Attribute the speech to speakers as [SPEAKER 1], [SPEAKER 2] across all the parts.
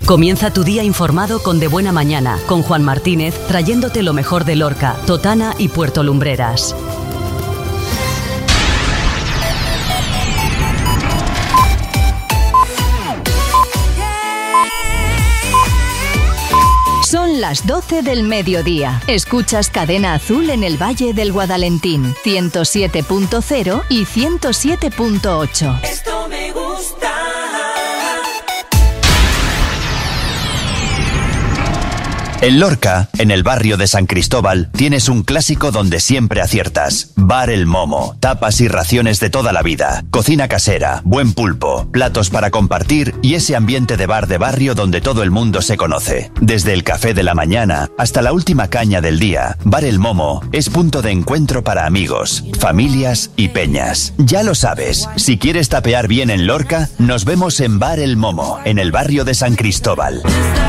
[SPEAKER 1] Comienza tu día informado con De Buena Mañana, con Juan Martínez, trayéndote lo mejor de Lorca, Totana y Puerto Lumbreras. Son las 12 del mediodía. Escuchas Cadena Azul en el Valle del Guadalentín, 107.0 y 107.8.
[SPEAKER 2] Esto me gusta.
[SPEAKER 3] En Lorca, en el barrio de San Cristóbal, tienes un clásico donde siempre aciertas. Bar El Momo, tapas y raciones de toda la vida, cocina casera, buen pulpo, platos para compartir y ese ambiente de bar de barrio donde todo el mundo se conoce. Desde el café de la mañana hasta la última caña del día, Bar El Momo es punto de encuentro para amigos, familias y peñas. Ya lo sabes, si quieres tapear bien en Lorca, nos vemos en Bar El Momo, en el barrio de San Cristóbal.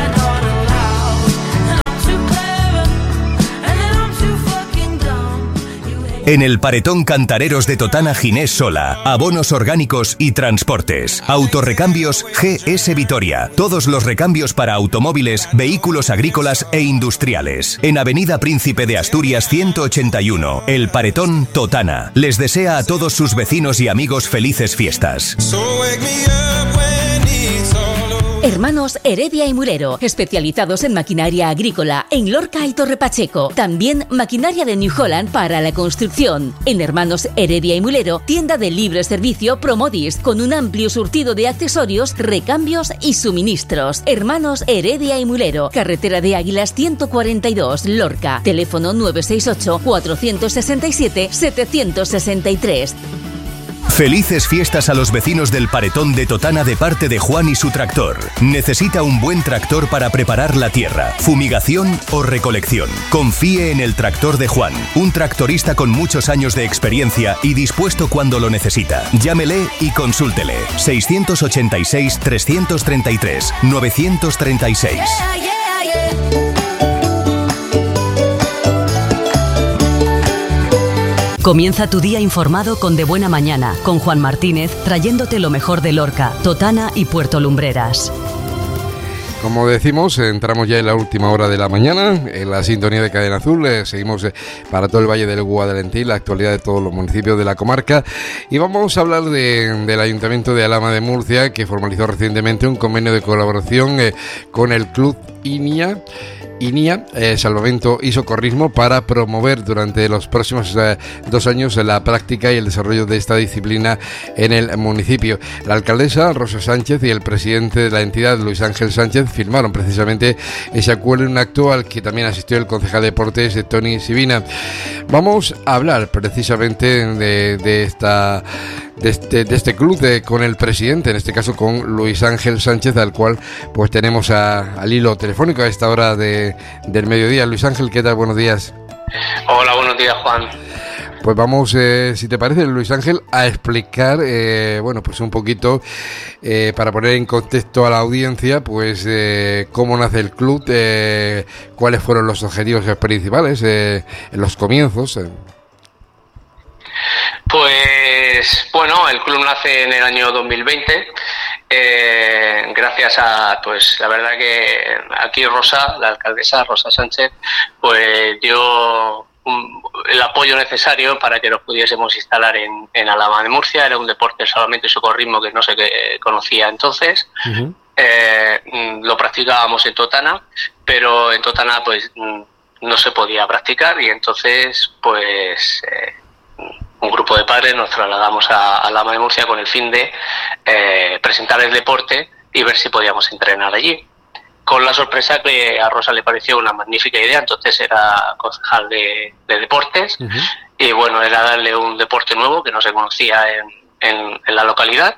[SPEAKER 4] En el Paretón Cantareros de Totana Ginés Sola, abonos orgánicos y transportes. Autorrecambios GS Vitoria. Todos los recambios para automóviles, vehículos agrícolas e industriales. En Avenida Príncipe de Asturias 181, El Paretón Totana. Les desea a todos sus vecinos y amigos felices fiestas.
[SPEAKER 5] Hermanos Heredia y Mulero, especializados en maquinaria agrícola en Lorca y Torre Pacheco. También maquinaria de New Holland para la construcción. En Hermanos Heredia y Mulero, tienda de libre servicio Promodis, con un amplio surtido de accesorios, recambios y suministros. Hermanos Heredia y Mulero, carretera de Águilas 142, Lorca. Teléfono 968 467 763.
[SPEAKER 4] Felices fiestas a los vecinos del Paretón de Totana de parte de Juan y su tractor. Necesita un buen tractor para preparar la tierra, fumigación o recolección. Confíe en el tractor de Juan, un tractorista con muchos años de experiencia y dispuesto cuando lo necesita. Llámele y consúltele. 686 333 936.
[SPEAKER 1] Comienza tu día informado con De Buena Mañana, con Juan Martínez, trayéndote lo mejor de Lorca, Totana y Puerto Lumbreras.
[SPEAKER 6] Como decimos, entramos ya en la última hora de la mañana, en la sintonía de Cadena Azul. Seguimos para todo el Valle del Guadalentín, la actualidad de todos los municipios de la comarca. Y vamos a hablar del Ayuntamiento de Alhama de Murcia, que formalizó recientemente un convenio de colaboración con el Club INIA, Salvamento y Socorrismo, para promover durante los próximos 2 años la práctica y el desarrollo de esta disciplina en el municipio. La alcaldesa Rosa Sánchez y el presidente de la entidad, Luis Ángel Sánchez, firmaron precisamente ese acuerdo en un acto al que también asistió el concejal de deportes, Tony Sibina. Vamos a hablar precisamente de este club con el presidente, en este caso con Luis Ángel Sánchez, al cual pues tenemos al hilo telefónico a esta hora del mediodía. Luis Ángel, ¿qué tal? Buenos días.
[SPEAKER 7] Hola, buenos días, Juan.
[SPEAKER 6] Pues vamos, si te parece, Luis Ángel, a explicar, pues un poquito, para poner en contexto a la audiencia, pues cómo nace el club, cuáles fueron los objetivos principales en los comienzos.
[SPEAKER 7] Pues bueno, el club nace en el año 2020, gracias a, pues la verdad que aquí Rosa, la alcaldesa Rosa Sánchez, pues dio el apoyo necesario para que nos pudiésemos instalar en Alhama de Murcia. Era un deporte solamente socorrismo que no se conocía entonces. Uh-huh. Lo practicábamos en Totana, pero en Totana pues no se podía practicar, y entonces pues un grupo de padres nos trasladamos a Alhama de Murcia con el fin de presentar el deporte y ver si podíamos entrenar allí. Con la sorpresa que a Rosa le pareció una magnífica idea. Entonces era concejal de deportes. Uh-huh. Y bueno, era darle un deporte nuevo que no se conocía en la localidad,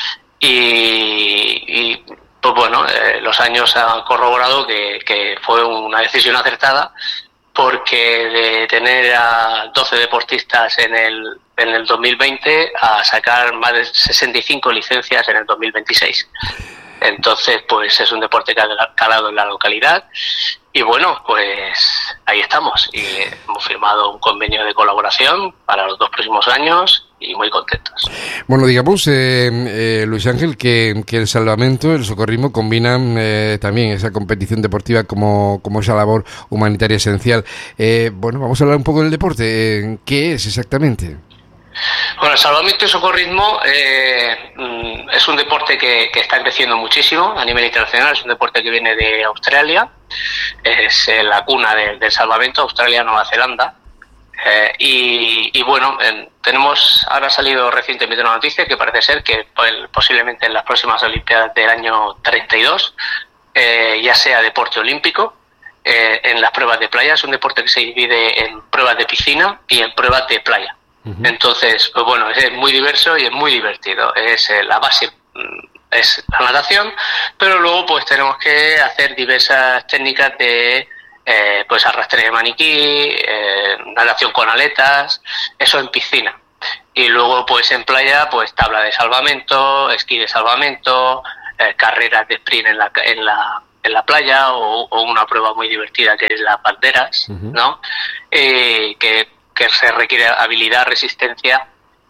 [SPEAKER 7] y pues bueno, los años han corroborado que fue una decisión acertada, porque de tener a 12 deportistas en el 2020 a sacar más de 65 licencias en el 2026. Entonces, pues es un deporte que ha calado en la localidad. Y bueno, pues ahí estamos. Y hemos firmado un convenio de colaboración para los 2 próximos años y muy contentos.
[SPEAKER 6] Bueno, digamos, Luis Ángel, que el salvamento, el socorrismo combinan también esa competición deportiva como esa labor humanitaria esencial. Bueno, vamos a hablar un poco del deporte. ¿Qué es exactamente?
[SPEAKER 7] Bueno, el salvamento y socorrismo es un deporte que está creciendo muchísimo a nivel internacional. Es un deporte que viene de Australia, es la cuna del salvamento, Australia, Nueva Zelanda. Y bueno, ahora ha salido recientemente una noticia que parece ser que posiblemente en las próximas Olimpiadas del año 32 ya sea deporte olímpico. En las pruebas de playa es un deporte que se divide en pruebas de piscina y en pruebas de playa. Entonces, pues bueno, es muy diverso y es muy divertido. La base es la natación, pero luego pues tenemos que hacer diversas técnicas de pues arrastre de maniquí, natación con aletas, eso en piscina. Y luego pues en playa pues tabla de salvamento, esquí de salvamento, carreras de sprint en la playa o una prueba muy divertida que es las banderas, ¿no? Que se requiere habilidad, resistencia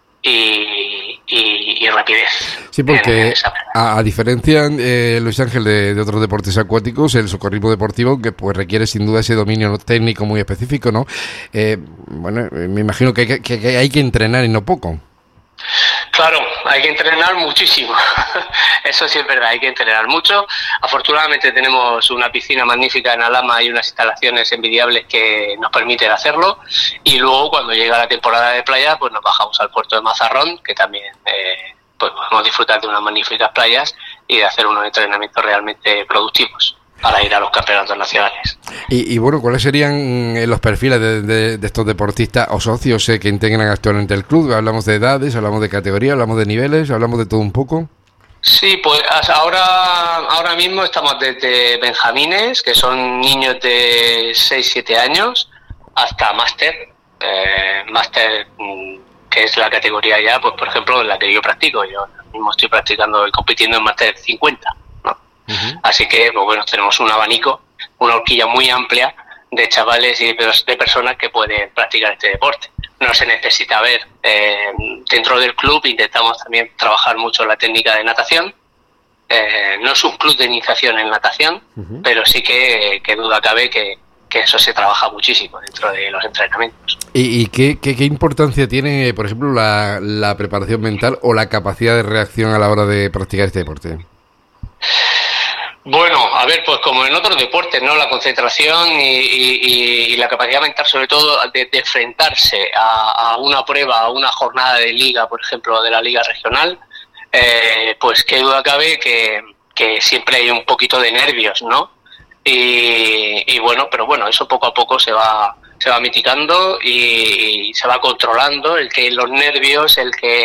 [SPEAKER 7] y rapidez.
[SPEAKER 6] Sí, porque a diferencia, Luis Ángel, de otros deportes acuáticos, el socorrismo deportivo que pues requiere sin duda ese dominio técnico muy específico, ¿no? Bueno, me imagino que hay que entrenar y no poco.
[SPEAKER 7] Claro, hay que entrenar muchísimo. Eso sí es verdad, hay que entrenar mucho. Afortunadamente tenemos una piscina magnífica en Alhama y unas instalaciones envidiables que nos permiten hacerlo. Y luego cuando llega la temporada de playa, pues nos bajamos al puerto de Mazarrón, que también pues podemos disfrutar de unas magníficas playas y de hacer unos entrenamientos realmente productivos para ir a los campeonatos nacionales.
[SPEAKER 6] Y bueno, ¿cuáles serían los perfiles de estos deportistas o socios que integran actualmente el club? Hablamos de edades, hablamos de categoría, hablamos de niveles, hablamos de todo un poco.
[SPEAKER 7] Sí, pues ahora mismo estamos desde benjamines, que son niños de 6-7 años, hasta máster, que es la categoría ya, pues por ejemplo, en la que yo practico. Yo mismo estoy practicando y compitiendo en máster 50. Así que, pues bueno, tenemos un abanico, una horquilla muy amplia de chavales y de personas que pueden practicar este deporte. No se necesita ver dentro del club, intentamos también trabajar mucho la técnica de natación. No es un club de iniciación en natación, pero sí que duda cabe que eso se trabaja muchísimo dentro de los entrenamientos.
[SPEAKER 6] ¿Y qué importancia tiene, por ejemplo, la preparación mental o la capacidad de reacción a la hora de practicar este deporte?
[SPEAKER 7] Bueno, a ver, pues como en otros deportes, ¿no? La concentración y la capacidad mental, sobre todo, de enfrentarse a una prueba, a una jornada de liga, por ejemplo, de la liga regional, pues qué duda cabe que siempre hay un poquito de nervios, ¿no? Y bueno, pero bueno, eso poco a poco se va mitigando y se va controlando, los nervios,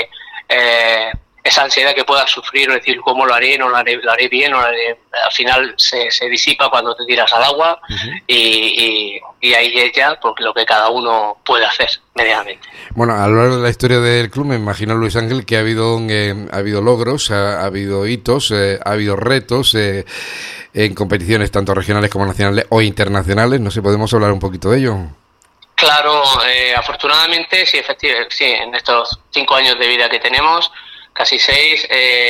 [SPEAKER 7] esa ansiedad que puedas sufrir, es decir, cómo lo haré, no lo haré bien, al final se disipa cuando te tiras al agua y ahí es ya pues, lo que cada uno puede hacer medianamente.
[SPEAKER 6] Bueno, a lo largo de la historia del club me imagino, Luis Ángel, que ha habido logros, ha habido hitos, ha habido retos en competiciones tanto regionales como nacionales o internacionales. No sé, ¿podemos hablar un poquito de ello?
[SPEAKER 7] Claro, afortunadamente, sí, efectivamente, sí, en estos 5 años de vida que tenemos, casi 6,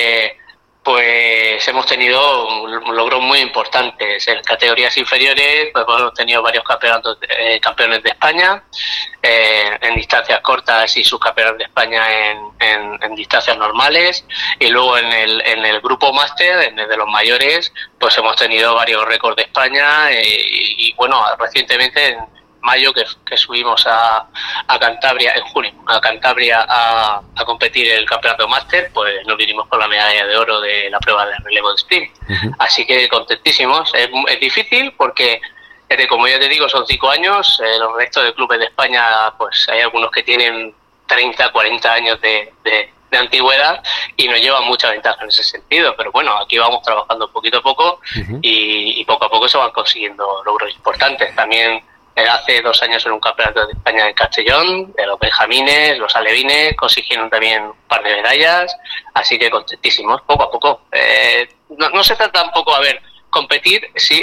[SPEAKER 7] pues hemos tenido logros muy importantes. En categorías inferiores, pues hemos tenido varios campeones de España, en distancias cortas y subcampeones de España en distancias normales, y luego en el grupo máster, de los mayores, pues hemos tenido varios récords de España y bueno, recientemente en mayo que subimos a Cantabria, en junio, a Cantabria a competir el campeonato máster, pues nos vinimos con la medalla de oro de la prueba de relevo de sprint. Así que contentísimos. Es difícil porque, como ya te digo, son 5 años, los restos de clubes de España, pues hay algunos que tienen 30, 40 años de antigüedad y nos llevan mucha ventaja en ese sentido, pero bueno, aquí vamos trabajando poquito a poco y poco a poco se van consiguiendo logros importantes. También hace 2 años en un campeonato de España en Castellón, de los benjamines, los alevines, consiguieron también un par de medallas, así que contentísimos, poco a poco. no se trata tampoco, competir, sí,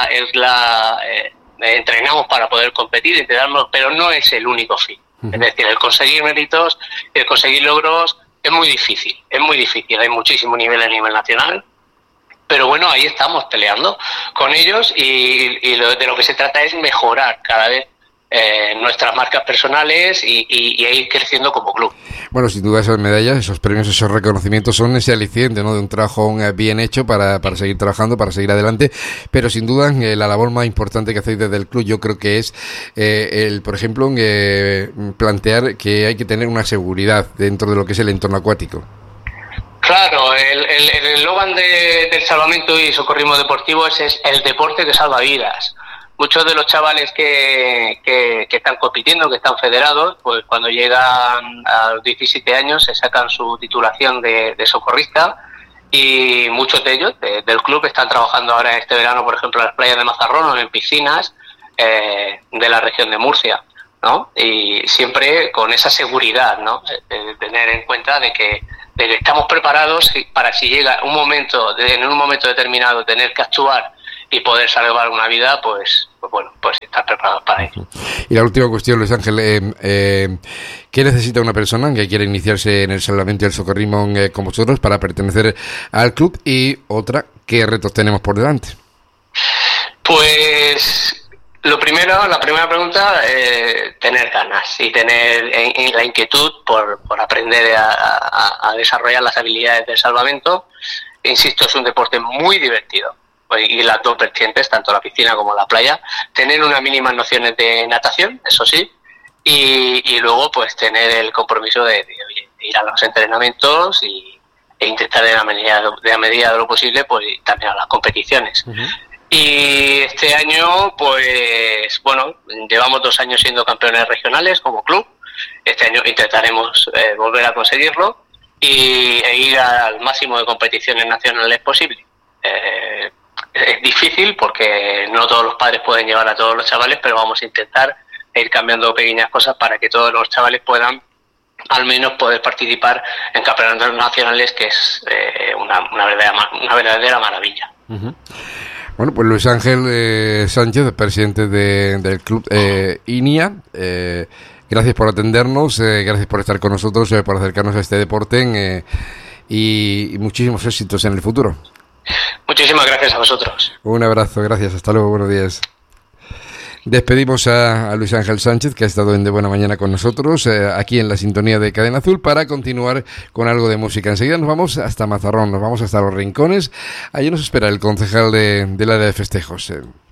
[SPEAKER 7] entrenamos para poder competir, intentarlo, pero no es el único fin. Es decir, el conseguir méritos, el conseguir logros es muy difícil, hay muchísimo nivel a nivel nacional, pero bueno, ahí estamos peleando con ellos y de lo que se trata es mejorar cada vez nuestras marcas personales y ir creciendo como club.
[SPEAKER 6] Bueno, sin duda esas medallas, esos premios, esos reconocimientos son ese aliciente, ¿no?, de un trabajo bien hecho para seguir trabajando, para seguir adelante, pero sin duda la labor más importante que hacéis desde el club yo creo que es por ejemplo, plantear que hay que tener una seguridad dentro de lo que es el entorno acuático.
[SPEAKER 7] Claro, el eslogan del salvamento y socorrismo deportivo es el deporte que salva vidas. Muchos de los chavales que están compitiendo, que están federados, pues cuando llegan a los 17 años se sacan su titulación de socorrista y muchos de ellos del club están trabajando ahora este verano, por ejemplo, en las playas de Mazarrón o en piscinas de la región de Murcia, ¿no? Y siempre con esa seguridad, ¿no?, de tener en cuenta de que estamos preparados para si llega en un momento determinado tener que actuar y poder salvar una vida, pues estar preparados para ello.
[SPEAKER 6] Y la última cuestión, Luis Ángel, ¿qué necesita una persona que quiere iniciarse en el salvamento y el socorrismo con vosotros para pertenecer al club? Y otra, ¿qué retos tenemos por delante?
[SPEAKER 7] Pues la primera pregunta, tener ganas y tener la inquietud por aprender a desarrollar las habilidades del salvamento. Insisto, es un deporte muy divertido. Y las dos vertientes, tanto la piscina como la playa, tener unas mínimas nociones de natación, eso sí, y luego pues tener el compromiso de ir a los entrenamientos e intentar de la medida de lo posible pues también a las competiciones. Y este año pues llevamos 2 años siendo campeones regionales como club. Este año intentaremos volver a conseguirlo e ir al máximo de competiciones nacionales posible. Es difícil porque no todos los padres pueden llevar a todos los chavales, pero vamos a intentar ir cambiando pequeñas cosas para que todos los chavales puedan al menos poder participar en campeonatos nacionales, que es una verdadera maravilla.
[SPEAKER 6] Bueno, pues Luis Ángel Sánchez, presidente del club INIA, gracias por atendernos, gracias por estar con nosotros, por acercarnos a este deporte y muchísimos éxitos en el futuro.
[SPEAKER 7] Muchísimas gracias a vosotros.
[SPEAKER 6] Un abrazo, gracias, hasta luego, buenos días. Despedimos a Luis Ángel Sánchez, que ha estado en De Buena Mañana con nosotros, aquí en la sintonía de Cadena Azul, para continuar con algo de música. Enseguida nos vamos hasta Mazarrón, nos vamos hasta Los Rincones. Allí nos espera el concejal del área de festejos.